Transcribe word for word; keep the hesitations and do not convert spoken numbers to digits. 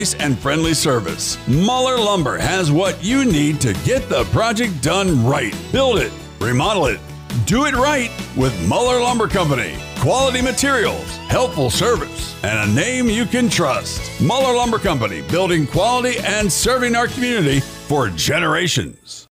and friendly service. Muller Lumber has what you need to get the project done right. Build it, remodel it, do it right with Muller Lumber Company. Quality materials, helpful service, and a name you can trust. Muller Lumber Company, building quality and serving our community for generations.